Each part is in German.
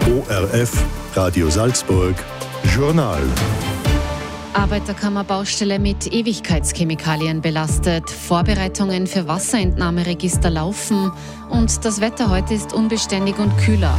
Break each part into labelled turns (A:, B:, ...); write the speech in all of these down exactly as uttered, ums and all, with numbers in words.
A: O R F, Radio Salzburg, Journal.
B: Arbeiterkammerbaustelle mit Ewigkeitschemikalien belastet, Vorbereitungen für Wasserentnahmeregister laufen und das Wetter heute ist unbeständig und kühler.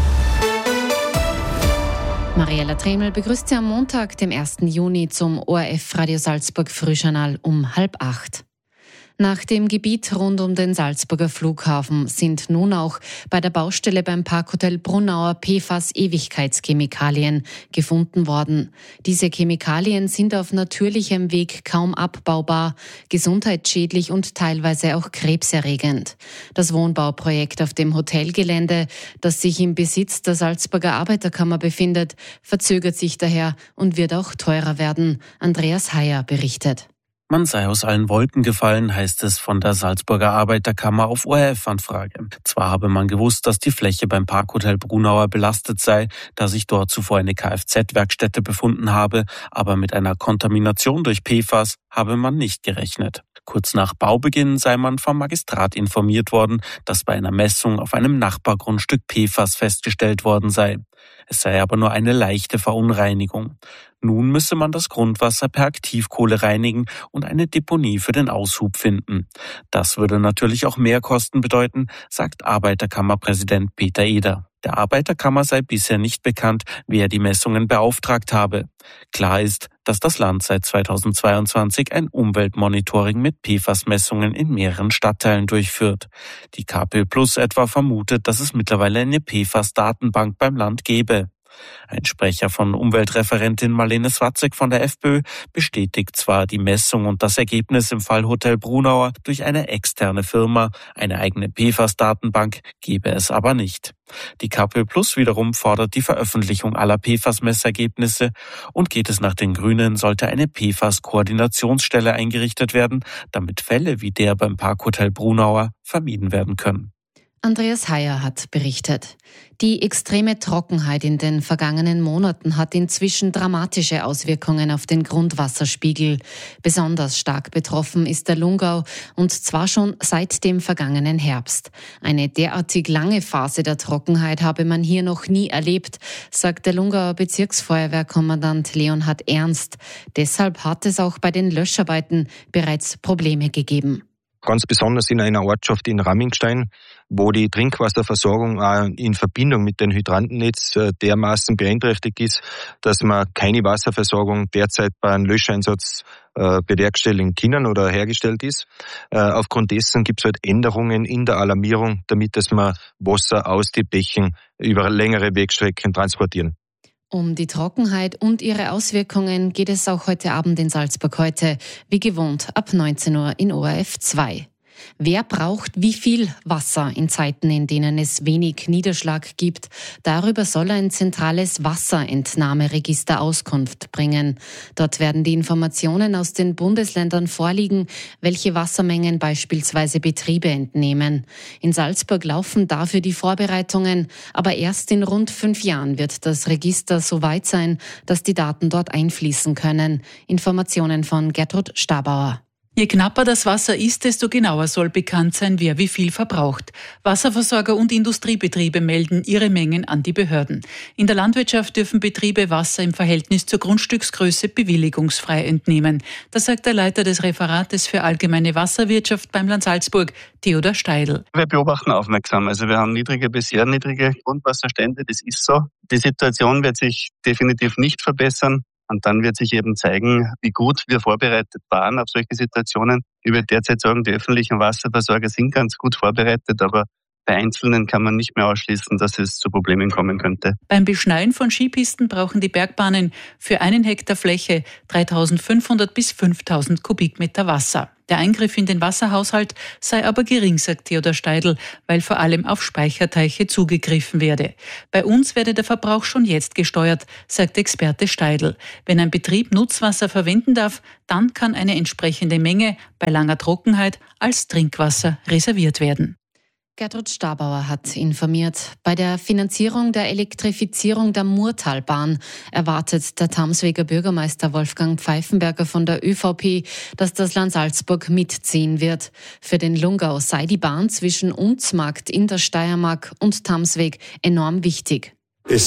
B: Mariella Tremel begrüßt Sie am Montag, dem ersten Juni, zum O R F Radio Salzburg Frühjournal um halb acht. Nach dem Gebiet rund um den Salzburger Flughafen sind nun auch bei der Baustelle beim Parkhotel Brunauer P F A S-Ewigkeitschemikalien gefunden worden. Diese Chemikalien sind auf natürlichem Weg kaum abbaubar, gesundheitsschädlich und teilweise auch krebserregend. Das Wohnbauprojekt auf dem Hotelgelände, das sich im Besitz der Salzburger Arbeiterkammer befindet, verzögert sich daher und wird auch teurer werden. Andreas Heyer berichtet.
C: Man sei aus allen Wolken gefallen, heißt es von der Salzburger Arbeiterkammer auf O R F-Anfrage. Zwar habe man gewusst, dass die Fläche beim Parkhotel Brunauer belastet sei, da sich dort zuvor eine Kfz-Werkstätte befunden habe, aber mit einer Kontamination durch P F A S habe man nicht gerechnet. Kurz nach Baubeginn sei man vom Magistrat informiert worden, dass bei einer Messung auf einem Nachbargrundstück P F A S festgestellt worden sei. Es sei aber nur eine leichte Verunreinigung. Nun müsse man das Grundwasser per Aktivkohle reinigen und eine Deponie für den Aushub finden. Das würde natürlich auch Mehrkosten bedeuten, sagt Arbeiterkammerpräsident Peter Eder. Der Arbeiterkammer sei bisher nicht bekannt, wer die Messungen beauftragt habe. Klar ist, dass das Land seit zweitausendzweiundzwanzig ein Umweltmonitoring mit P F A S-Messungen in mehreren Stadtteilen durchführt. Die K P Plus etwa vermutet, dass es mittlerweile eine P F A S-Datenbank beim Land gebe. Ein Sprecher von Umweltreferentin Marlene Swatzek von der FPÖ bestätigt zwar die Messung und das Ergebnis im Fall Hotel Brunauer durch eine externe Firma, eine eigene P F A S-Datenbank gebe es aber nicht. Die K P Plus wiederum fordert die Veröffentlichung aller P F A S-Messergebnisse und geht es nach den Grünen, sollte eine P F A S-Koordinationsstelle eingerichtet werden, damit Fälle wie der beim Parkhotel Brunauer vermieden werden können.
B: Andreas Heyer hat berichtet. Die extreme Trockenheit in den vergangenen Monaten hat inzwischen dramatische Auswirkungen auf den Grundwasserspiegel. Besonders stark betroffen ist der Lungau und zwar schon seit dem vergangenen Herbst. Eine derartig lange Phase der Trockenheit habe man hier noch nie erlebt, sagt der Lungauer Bezirksfeuerwehrkommandant Leonhard Ernst. Deshalb hat es auch bei den Löscharbeiten bereits Probleme gegeben.
D: Ganz besonders in einer Ortschaft in Rammingstein, wo die Trinkwasserversorgung auch in Verbindung mit dem Hydrantennetz dermaßen beeinträchtigt ist, dass man keine Wasserversorgung derzeit bei einem Löscheinsatz bewerkstelligen können oder hergestellt ist. Aufgrund dessen gibt es halt Änderungen in der Alarmierung, damit dass man Wasser aus den Bächen über längere Wegstrecken transportieren.
B: Um die Trockenheit und ihre Auswirkungen geht es auch heute Abend in Salzburg heute, wie gewohnt, ab neunzehn Uhr in O R F zwei. Wer braucht wie viel Wasser in Zeiten, in denen es wenig Niederschlag gibt? Darüber soll ein zentrales Wasserentnahmeregister Auskunft bringen. Dort werden die Informationen aus den Bundesländern vorliegen, welche Wassermengen beispielsweise Betriebe entnehmen. In Salzburg laufen dafür die Vorbereitungen, aber erst in rund fünf Jahren wird das Register so weit sein, dass die Daten dort einfließen können. Informationen von Gertrud Stabauer.
E: Je knapper das Wasser ist, desto genauer soll bekannt sein, wer wie viel verbraucht. Wasserversorger und Industriebetriebe melden ihre Mengen an die Behörden. In der Landwirtschaft dürfen Betriebe Wasser im Verhältnis zur Grundstücksgröße bewilligungsfrei entnehmen. Das sagt der Leiter des Referates für allgemeine Wasserwirtschaft beim Land Salzburg, Theodor Steidl.
F: Wir beobachten aufmerksam. Also wir haben niedrige bis sehr niedrige Grundwasserstände, das ist so. Die Situation wird sich definitiv nicht verbessern. Und dann wird sich eben zeigen, wie gut wir vorbereitet waren auf solche Situationen. Ich würde derzeit sagen, die öffentlichen Wasserversorger sind ganz gut vorbereitet, aber bei Einzelnen kann man nicht mehr ausschließen, dass es zu Problemen kommen könnte.
E: Beim Beschneien von Skipisten brauchen die Bergbahnen für einen Hektar Fläche dreitausendfünfhundert bis fünftausend Kubikmeter Wasser. Der Eingriff in den Wasserhaushalt sei aber gering, sagt Theodor Steidl, weil vor allem auf Speicherteiche zugegriffen werde. Bei uns werde der Verbrauch schon jetzt gesteuert, sagt Experte Steidl. Wenn ein Betrieb Nutzwasser verwenden darf, dann kann eine entsprechende Menge bei langer Trockenheit als Trinkwasser reserviert werden.
B: Gertrud Stabauer hat informiert. Bei der Finanzierung der Elektrifizierung der Murtalbahn erwartet der Tamsweger Bürgermeister Wolfgang Pfeifenberger von der ÖVP, dass das Land Salzburg mitziehen wird. Für den Lungau sei die Bahn zwischen Unzmarkt in der Steiermark und Tamsweg enorm wichtig.
A: Es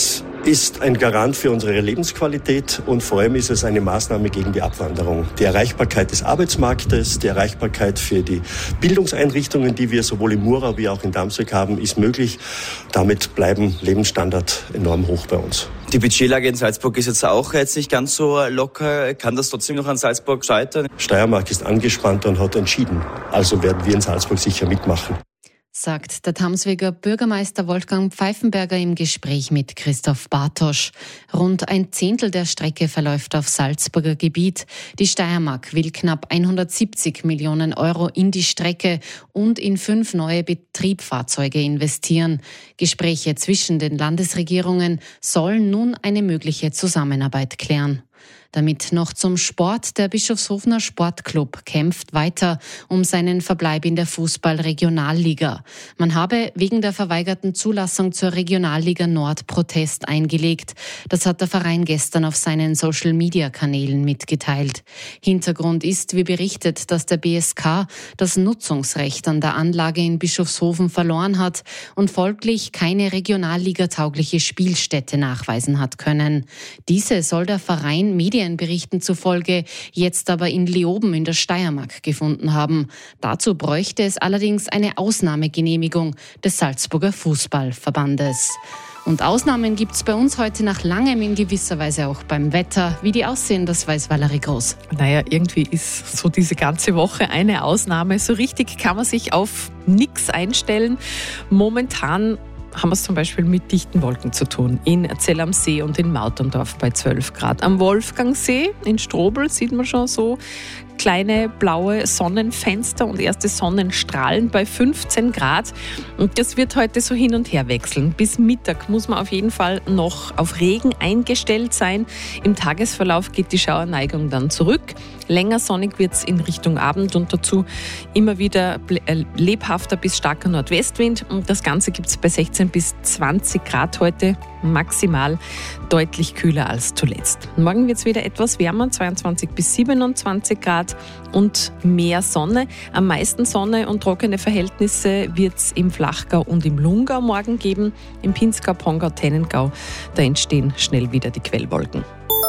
A: ist ein Garant für unsere Lebensqualität und vor allem ist es eine Maßnahme gegen die Abwanderung. Die Erreichbarkeit des Arbeitsmarktes, die Erreichbarkeit für die Bildungseinrichtungen, die wir sowohl in Murau wie auch in Damsweg haben, ist möglich. Damit bleiben Lebensstandard enorm hoch bei uns.
G: Die Budgetlage in Salzburg ist jetzt auch jetzt nicht ganz so locker. Kann das trotzdem noch an Salzburg scheitern?
A: Steiermark ist angespannt und hat entschieden. Also werden wir in Salzburg sicher mitmachen,
B: sagt der Tamsweger Bürgermeister Wolfgang Pfeifenberger im Gespräch mit Christoph Bartosch. Rund ein Zehntel der Strecke verläuft auf Salzburger Gebiet. Die Steiermark will knapp hundertsiebzig Millionen Euro in die Strecke und in fünf neue Betriebfahrzeuge investieren. Gespräche zwischen den Landesregierungen sollen nun eine mögliche Zusammenarbeit klären. Damit noch zum Sport. Der Bischofshofener Sportclub kämpft weiter um seinen Verbleib in der Fußball-Regionalliga. Man habe wegen der verweigerten Zulassung zur Regionalliga Nord Protest eingelegt. Das hat der Verein gestern auf seinen Social-Media-Kanälen mitgeteilt. Hintergrund ist, wie berichtet, dass der B S K das Nutzungsrecht an der Anlage in Bischofshofen verloren hat und folglich keine regionalligataugliche Spielstätte nachweisen hat können. Diese soll der Verein Medien Berichten zufolge jetzt aber in Leoben in der Steiermark gefunden haben. Dazu bräuchte es allerdings eine Ausnahmegenehmigung des Salzburger Fußballverbandes. Und Ausnahmen gibt es bei uns heute nach langem in gewisser Weise auch beim Wetter. Wie die aussehen, das weiß Valerie Groß.
H: Naja, irgendwie ist so diese ganze Woche eine Ausnahme. So richtig kann man sich auf nichts einstellen. Momentan haben wir es zum Beispiel mit dichten Wolken zu tun. In Zell am See und in Mauterndorf bei zwölf Grad. Am Wolfgangsee in Strobl sieht man schon so kleine blaue Sonnenfenster und erste Sonnenstrahlen bei fünfzehn Grad. Und das wird heute so hin und her wechseln. Bis Mittag muss man auf jeden Fall noch auf Regen eingestellt sein. Im Tagesverlauf geht die Schauerneigung dann zurück. Länger sonnig wird es in Richtung Abend und dazu immer wieder lebhafter bis starker Nordwestwind. Und das Ganze gibt es bei sechzehn bis zwanzig Grad heute, maximal deutlich kühler als zuletzt. Morgen wird es wieder etwas wärmer, zweiundzwanzig bis siebenundzwanzig Grad und mehr Sonne. Am meisten Sonne und trockene Verhältnisse wird es im Flachgau und im Lungau morgen geben. Im Pinzgau, Pongau, Tennengau, da entstehen schnell wieder die Quellwolken.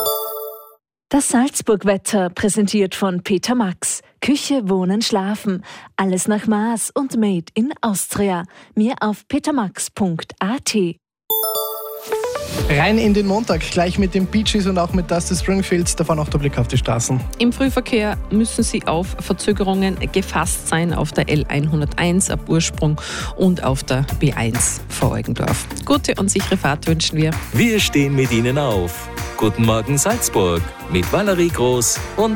I: Das Salzburg-Wetter präsentiert von Peter Max. Küche, Wohnen, Schlafen. Alles nach Maß und made in Austria. Mehr auf petermax punkt a t.
J: Rein in den Montag, gleich mit den Beaches und auch mit Dusty Springfield, davon auch der Blick auf die Straßen.
H: Im Frühverkehr müssen Sie auf Verzögerungen gefasst sein auf der L hunderteins ab Ursprung und auf der B eins vor Eugendorf. Gute und sichere Fahrt wünschen wir.
K: Wir stehen mit Ihnen auf. Guten Morgen Salzburg mit Valerie Groß und